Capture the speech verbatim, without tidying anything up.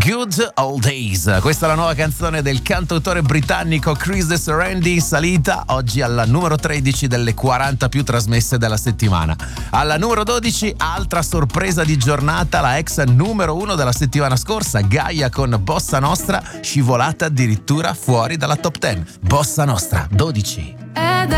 Good Old Days. Questa è la nuova canzone del cantautore britannico Chris De Serendi, salita oggi alla numero tredici delle quaranta più trasmesse della settimana. Alla numero dodici, altra sorpresa di giornata, la ex numero uno della settimana scorsa, Gaia con Bossa Nostra, scivolata addirittura fuori dalla top dieci. Bossa Nostra, dodici.